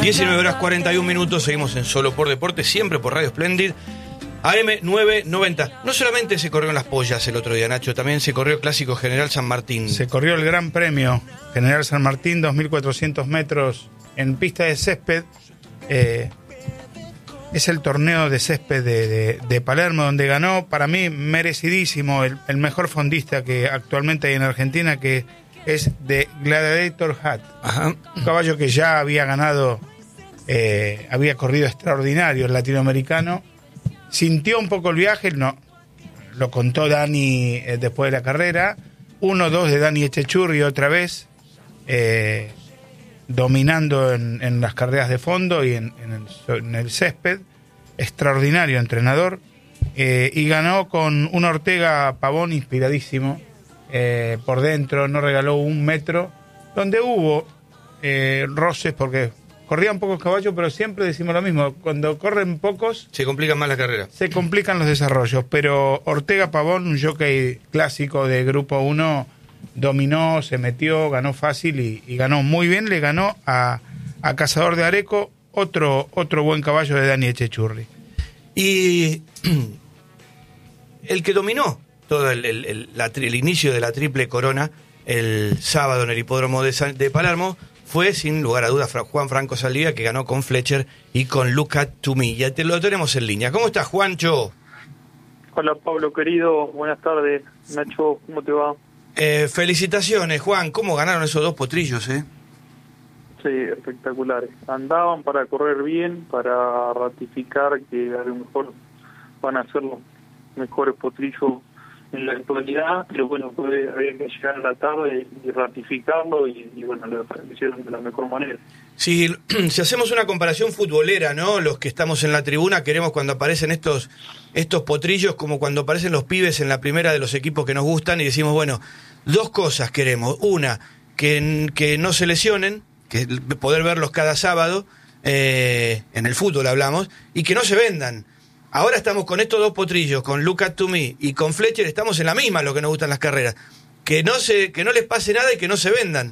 19:41, seguimos en Solo por Deporte, siempre por Radio Splendid, AM 990. No solamente se corrió en Las Pollas el otro día, Nacho, también se corrió el Clásico General San Martín. Se corrió el Gran Premio General San Martín, 2.400 metros en pista de césped. Es el torneo de césped de Palermo, donde ganó, para mí, merecidísimo, el mejor fondista que actualmente hay en Argentina, que es de Gladiator Hat. Ajá. Un caballo que ya había ganado, había corrido extraordinario, el latinoamericano. Sintió un poco el viaje, no, lo contó Dani después de la carrera. 1-2 de Dani Echechurri otra vez, dominando en las carreras de fondo y en el césped. Extraordinario entrenador. Y ganó con un Ortega Pavón inspiradísimo. Por dentro, no regaló 1 metro, donde hubo roces porque corrían pocos caballos, pero siempre decimos lo mismo: cuando corren pocos Se complican más la carrera. se complican los desarrollos. Pero Ortega Pavón, un jockey clásico de Grupo 1, dominó, se metió, ganó fácil y ganó muy bien. Le ganó a Cazador de Areco, otro buen caballo de Dani Echechurri. Y el que dominó todo el inicio de la triple corona el sábado en el hipódromo de Palermo fue, sin lugar a dudas, Juan Franco Saldivia, que ganó con Fletcher y con Look at to Me. Ya lo tenemos en línea. ¿Cómo estás, Juancho? Hola, Pablo, querido. Buenas tardes. Nacho, ¿cómo te va? Felicitaciones, Juan. ¿Cómo ganaron esos 2 potrillos, Sí, espectaculares. Andaban para correr bien, para ratificar que a lo mejor van a ser los mejores potrillos en la actualidad, pero bueno, había que llegar a la tarde y ratificarlo y bueno, lo hicieron de la mejor manera. Si hacemos una comparación futbolera, ¿no? Los que estamos en la tribuna queremos cuando aparecen estos potrillos como cuando aparecen los pibes en la primera de los equipos que nos gustan y decimos, bueno, 2 cosas queremos. Una, que no se lesionen, que poder verlos cada sábado, en el fútbol hablamos, y que no se vendan. Ahora estamos con estos 2 potrillos, con Look at to Me y con Fletcher, estamos en la misma, lo que nos gustan las carreras. Que no les pase nada y que no se vendan.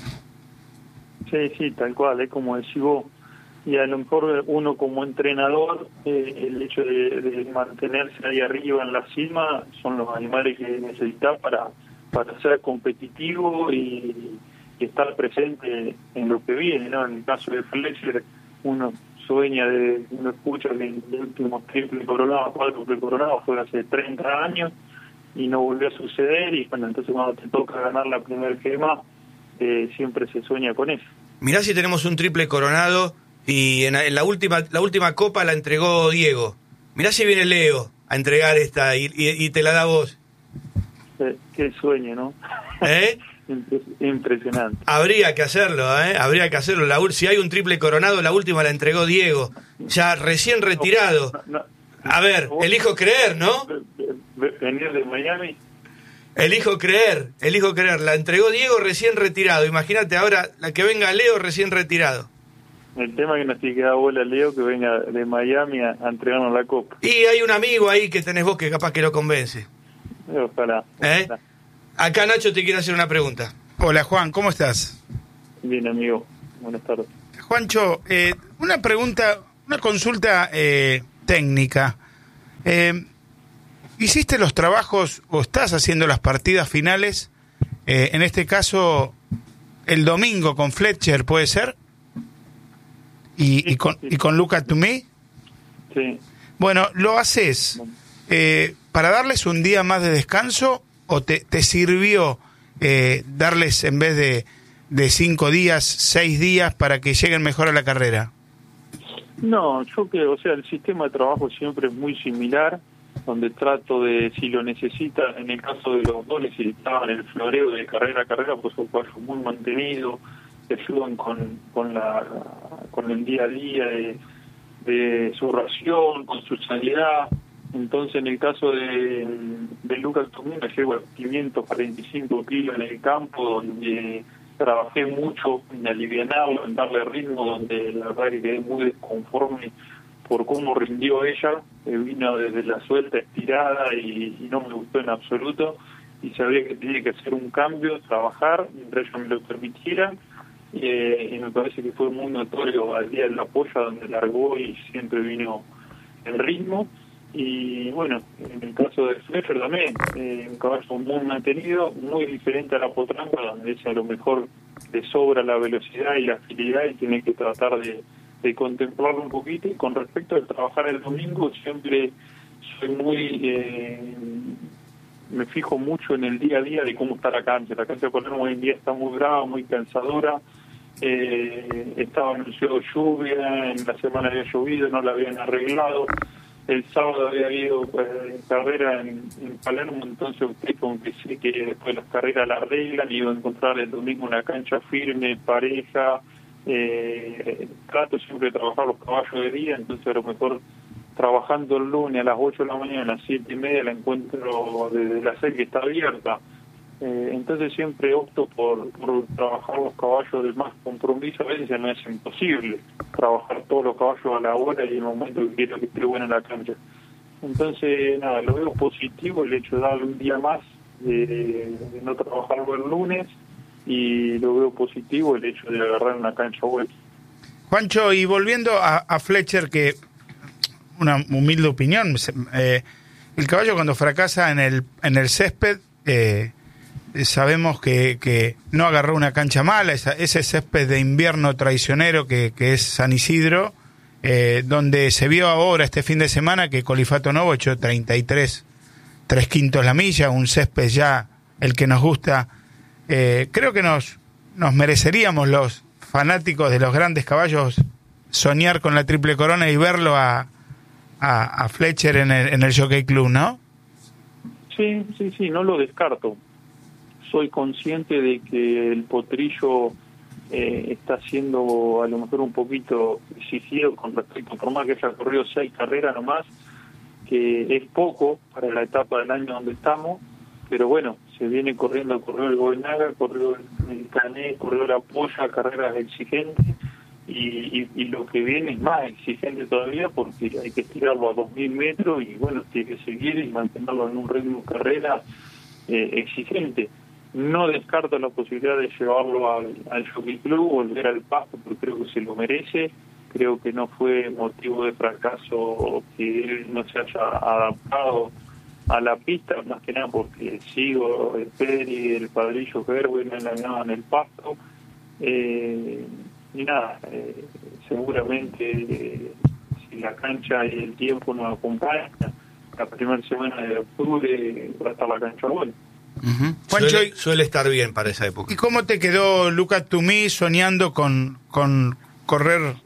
Sí, tal cual, es como decís vos. Y a lo mejor uno como entrenador, el hecho de mantenerse ahí arriba en la cima, son los animales que necesitas para ser competitivo y estar presente en lo que viene, ¿no? En el caso de Fletcher, uno escucha que el último triple coronado, 4 coronados fue hace 30 años y no volvió a suceder. Y bueno, entonces cuando te toca ganar la primera gema, siempre se sueña con eso. Mirá si tenemos un triple coronado y en la última copa la entregó Diego. Mirá si viene Leo a entregar esta y te la da vos. Qué sueño, ¿no? Impresionante. Habría que hacerlo, habría que hacerlo. Si hay un triple coronado, la última la entregó Diego, ya recién retirado. A ver, elijo creer, ¿no? Venir de Miami. Elijo creer, la entregó Diego recién retirado. Imagínate ahora la que venga Leo recién retirado. El tema es que nos tiene que dar bola Leo que venga de Miami a entregarnos la copa. Y hay un amigo ahí que tenés vos que capaz que lo convence. Ojalá. Acá Nacho te quiere hacer una pregunta. Hola, Juan, ¿cómo estás? Bien, amigo. Buenas tardes. Juancho, una pregunta, una consulta técnica. ¿Hiciste los trabajos o estás haciendo las partidas finales? En este caso, el domingo con Fletcher, ¿puede ser? ¿Y con Look at to Me? Sí. Bueno, ¿lo haces para darles un día más de descanso o te sirvió darles en vez de 5 días, 6 días para que lleguen mejor a la carrera? No, yo creo, o sea, el sistema de trabajo siempre es muy similar, donde trato de, si lo necesita, en el caso de los 2 necesitaban el floreo de carrera a carrera, pues son cuadros muy mantenidos, que ayudan con el día a día de su ración, con su sanidad. Entonces, en el caso de Lucas Tomé, me llevo 545 kilos en el campo, donde trabajé mucho en alivianarlo, en darle ritmo, donde la verdad que quedé muy desconforme por cómo rindió ella. Vino desde la suelta estirada y no me gustó en absoluto, y sabía que tenía que hacer un cambio, trabajar, mientras ella me lo permitiera, y me parece que fue muy notorio al día de la polla, donde largó y siempre vino en ritmo. Y bueno, en el caso de Fletcher también, un caballo muy mantenido, muy diferente a la potranca, donde ese a lo mejor le sobra la velocidad y la agilidad y tiene que tratar de contemplarlo un poquito. Y con respecto al trabajar el domingo, siempre soy muy... me fijo mucho en el día a día de cómo está la cancha. La cancha de Palermo hoy en día está muy brava, muy cansadora. Estaba anunciado lluvia, en la semana había llovido, no la habían arreglado. El sábado había habido carrera en Palermo, entonces usted como que sé que después las carreras la arreglan y iba a encontrar el domingo una cancha firme, pareja. Trato siempre de trabajar los caballos de día, entonces a lo mejor trabajando el lunes a las 8 de la mañana, a las 7:30 la encuentro desde las 6 que está abierta. Entonces siempre opto por trabajar los caballos de más compromiso. A veces no es imposible trabajar todos los caballos a la hora y en el momento que quiero que esté buena la cancha. Entonces, nada, lo veo positivo el hecho de darle un día más, de no trabajarlo el lunes, y lo veo positivo el hecho de agarrar una cancha buena. Juancho, y volviendo a Fletcher, que una humilde opinión, el caballo cuando fracasa en el césped, sabemos que no agarró una cancha mala, ese césped de invierno traicionero que es San Isidro, donde se vio ahora este fin de semana que Colifato Novo echó 33 3/5 la milla, un césped ya el que nos gusta. Creo que nos mereceríamos los fanáticos de los grandes caballos soñar con la Triple Corona y verlo a Fletcher en el Jockey Club, ¿no? Sí, no lo descarto. Soy consciente de que el potrillo está siendo a lo mejor un poquito exigido con respecto, por más que haya corrido 6 carreras nomás, que es poco para la etapa del año donde estamos, pero bueno, se viene corrió el Goenaga, corrió el Canet, corrió la Polla, carreras exigentes, y lo que viene es más exigente todavía porque hay que estirarlo a 2.000 metros y bueno, tiene que seguir y mantenerlo en un ritmo de carrera exigente. No descarto la posibilidad de llevarlo al Jockey Club, volver al pasto, porque creo que se lo merece. Creo que no fue motivo de fracaso que él no se haya adaptado a la pista, más que nada porque sigo el Peri, el Padrillo Gerwin en el pasto. Y nada, seguramente si la cancha y el tiempo nos acompañan, la primera semana de octubre va a estar la cancha buena. Uh-huh. Juancho, suele estar bien para esa época. ¿Y cómo te quedó Look at Me soñando con correr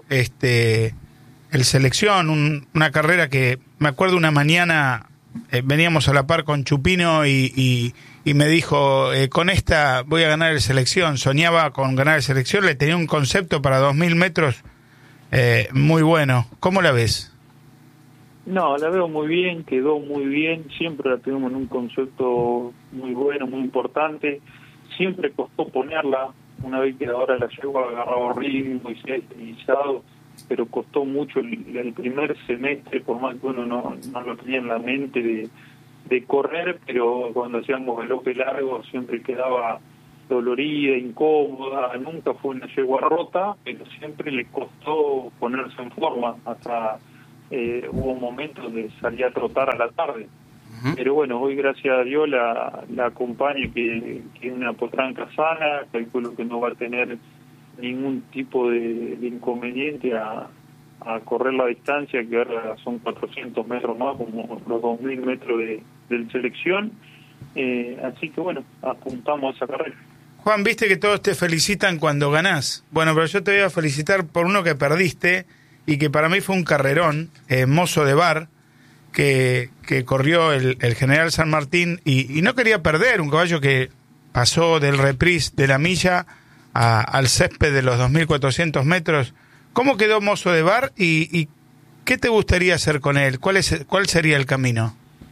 el selección? Una carrera que me acuerdo una mañana veníamos a la par con Chupino y me dijo, con esta voy a ganar el selección. Soñaba con ganar el selección, le tenía un concepto para 2.000 metros muy bueno. ¿Cómo la ves? No, la veo muy bien, quedó muy bien, siempre la tuvimos en un concepto muy bueno, muy importante, siempre costó ponerla, una vez que ahora la llevo agarrado ritmo y se ha estilizado, pero costó mucho el primer semestre, por más que uno no lo tenía en la mente de correr, pero cuando hacíamos galope largo siempre quedaba dolorida, incómoda, nunca fue una yegua rota, pero siempre le costó ponerse en forma, hasta hubo momentos donde salía a trotar a la tarde. Uh-huh. Pero bueno, hoy gracias a Dios la acompaño, que es una potranca sana, calculo que no va a tener ningún tipo de inconveniente a correr la distancia, que ahora son 400 metros más, como los 2.000 metros de selección, así que bueno, apuntamos a esa carrera. Juan, viste que todos te felicitan cuando ganás. Bueno, pero yo te voy a felicitar por uno que perdiste y que para mí fue un carrerón, Mozo de Bar, que corrió el General San Martín y no quería perder, un caballo que pasó del reprise de la milla al césped de los 2.400 metros. ¿Cómo quedó Mozo de Bar y qué te gustaría hacer con él? ¿Cuál sería el camino?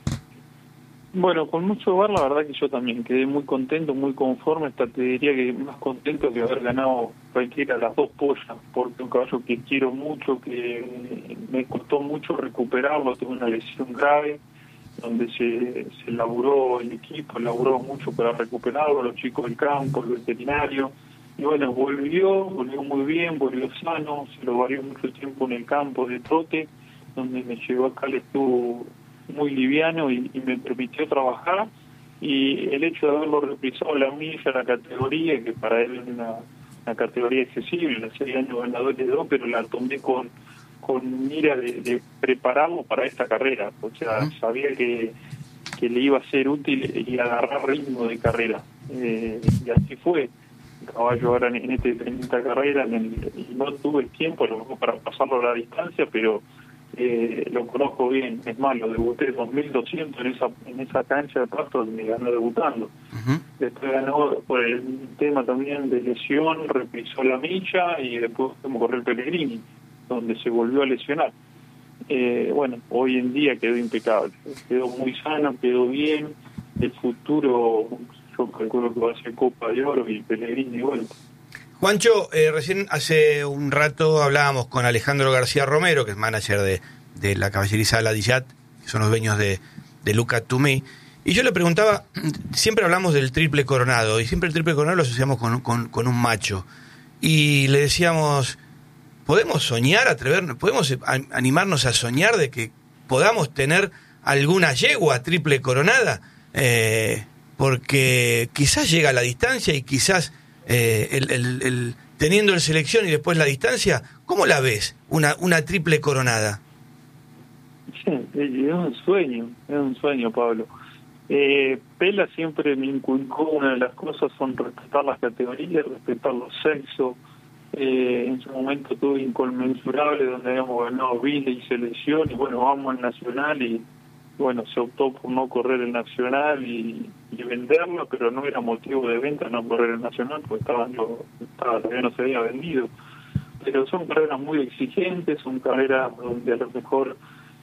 Bueno, con Mozo de Bar la verdad que yo también quedé muy contento, muy conforme, hasta te diría que más contento que haber ganado cualquiera de las dos pollas, porque un caballo que quiero mucho, que me costó mucho recuperarlo, tuve una lesión grave, donde se laburó el equipo, laburó mucho para recuperarlo, los chicos del campo, el veterinario, Y bueno, volvió muy bien, volvió sano, se lo varió mucho tiempo en el campo de trote, donde me llegó acá, le estuvo muy liviano y me permitió trabajar. Y el hecho de haberlo reprisado la milla, la categoría, que para él es una categoría accesible, los 6 años ganadores de 2, pero la tomé con mira de prepararlo para esta carrera. O sea, sabía que le iba a ser útil y agarrar ritmo de carrera. Y así fue. El caballo ahora en esta carrera, y no tuve tiempo a lo mejor para pasarlo a la distancia, pero lo conozco bien. Es más, lo debuté 2200 en esa cancha de pasto donde me ganó debutando. Después ganó por el tema también de lesión, reprisó la milla y después fuimos a correr Pellegrini, donde se volvió a lesionar. Bueno, hoy en día quedó impecable, quedó muy sano, quedó bien. El futuro, yo calculo que va a ser Copa de Oro y Pellegrini de vuelta. Juancho, recién hace un rato hablábamos con Alejandro García Romero, que es manager de la caballeriza Ladillat, que son los dueños de Look at to Me, y yo le preguntaba, siempre hablamos del triple coronado, y siempre el triple coronado lo asociamos con un macho, y le decíamos, ¿podemos soñar, atrevernos, podemos animarnos a soñar de que podamos tener alguna yegua triple coronada? Porque quizás llega a la distancia y quizás teniendo el selección y después la distancia, ¿cómo la ves una triple coronada? Sí, es un sueño, Pablo. Pela siempre me inculcó, una de las cosas son respetar las categorías, respetar los sexos. En su momento tuve Inconmensurable, donde habíamos ganado Vila y selección, y bueno, vamos al Nacional, y bueno, se optó por no correr el Nacional y venderlo, pero no era motivo de venta no correr el Nacional, porque todavía no se había vendido. Pero son carreras muy exigentes, son carreras donde a lo mejor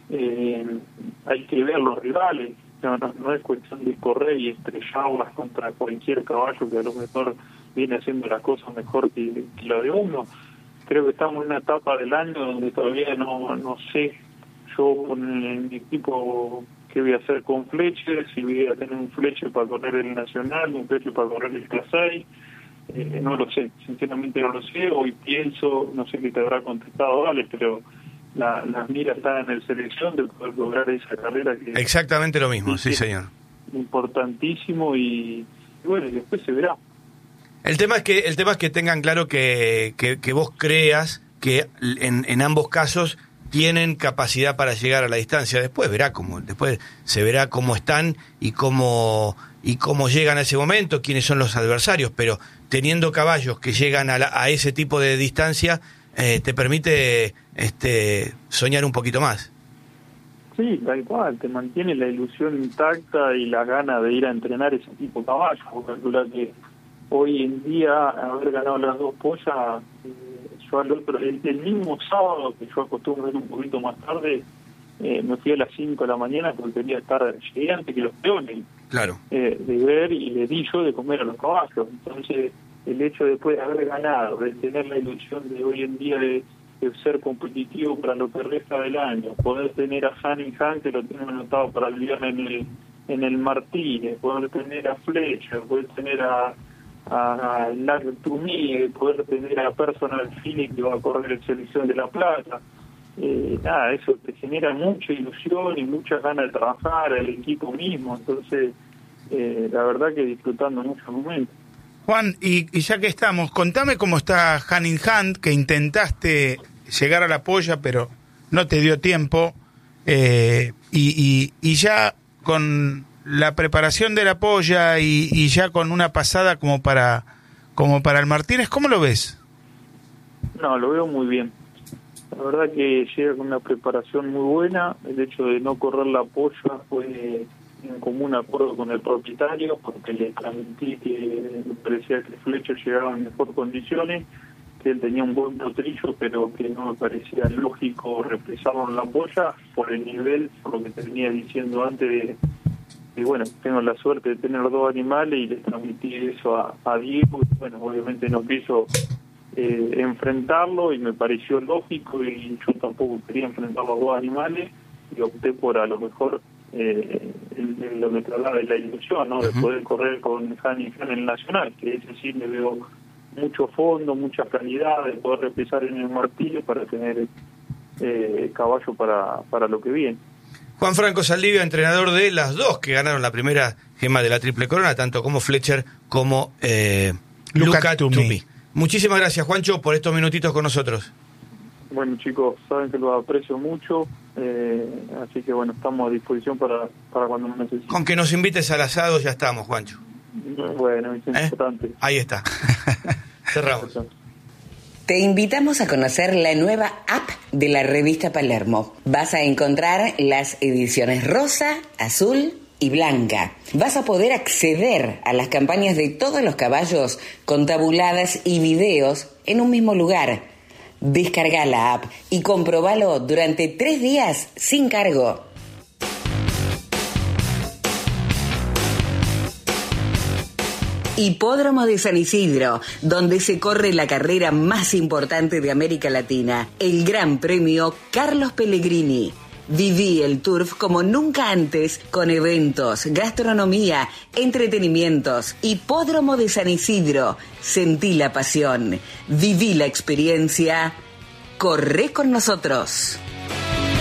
hay que ver los rivales. No es cuestión de correr y estrellarlas contra cualquier caballo que a lo mejor viene haciendo las cosas mejor que la de uno. Creo que estamos en una etapa del año donde todavía no sé yo con mi equipo qué voy a hacer con Fletcher, si voy a tener un Fletcher para correr el Nacional, un Fletcher para correr el Casay. No lo sé, sinceramente no lo sé. Hoy pienso, no sé qué te habrá contestado Alex, pero las miras están en el selección de poder lograr esa carrera que exactamente lo mismo, sí señor, importantísimo, y bueno, y después se verá. El tema es que tengan claro que vos creas que en ambos casos tienen capacidad para llegar a la distancia. Después se verá cómo están y cómo llegan a ese momento, quiénes son los adversarios, pero teniendo caballos que llegan a ese tipo de distancia, te permite soñar un poquito más. Sí, tal cual, te mantiene la ilusión intacta y la gana de ir a entrenar ese tipo de caballos. Vos calculás que hoy en día haber ganado las 2 pollas, yo el mismo sábado, que yo acostumbro ir un poquito más tarde, me fui a las 5 de la mañana porque quería llegué antes que los peones, claro, de ver, y le di yo de comer a los caballos. Entonces el hecho de después de haber ganado, de tener la ilusión de hoy en día de ser competitivo para lo que resta del año, poder tener a Hanning Han, que lo tengo anotado para el viernes en el Martínez, poder tener a Fletcher, poder tener a Tumí, poder tener a Personal Feeling que va a correr en Selección de La Plata. Eso te genera mucha ilusión y muchas ganas de trabajar, el equipo mismo. Entonces, la verdad que disfrutando muchos momentos. Juan, y ya que estamos, contame cómo está Hanning Hand, que intentaste llegar a la polla, pero no te dio tiempo, y ya con la preparación de la polla y ya con una pasada como para el Martínez, ¿cómo lo ves? No, lo veo muy bien. La verdad que llega con una preparación muy buena. El hecho de no correr la polla fue en común acuerdo con el propietario, porque le transmití que me parecía que Fletcher llegaba en mejor condiciones, que él tenía un buen potrillo, pero que no me parecía lógico represarlo en la polla por el nivel, por lo que te venía diciendo antes y bueno, tengo la suerte de tener 2 animales y le transmití eso a Diego, y bueno, obviamente no quiso enfrentarlo y me pareció lógico, y yo tampoco quería enfrentar los 2 animales y opté por a lo mejor lo que te hablaba de la ilusión, ¿no? De poder correr con Hanning Han en el Nacional, que ese sí me veo mucho fondo, mucha calidad, de poder repisar en el martillo para tener caballo para lo que viene. Juan Franco Saldivia, entrenador de las dos que ganaron la primera gema de la Triple Corona, tanto como Fletcher como Luca Tumi. Muchísimas gracias, Juancho, por estos minutitos con nosotros. Bueno, chicos, saben que lo aprecio mucho, así que bueno, estamos a disposición para cuando nos necesiten. Con que nos invites al asado ya estamos, Juancho. Bueno, es importante. Ahí está. Cerramos. Te invitamos a conocer la nueva app de la revista Palermo. Vas a encontrar las ediciones rosa, azul y blanca. Vas a poder acceder a las campañas de todos los caballos con tabuladas y videos en un mismo lugar. Descarga la app y comprobalo durante 3 días sin cargo. Hipódromo de San Isidro, donde se corre la carrera más importante de América Latina, el Gran Premio Carlos Pellegrini. Viví el turf como nunca antes, con eventos, gastronomía, entretenimientos. Hipódromo de San Isidro, sentí la pasión, viví la experiencia, corre con nosotros.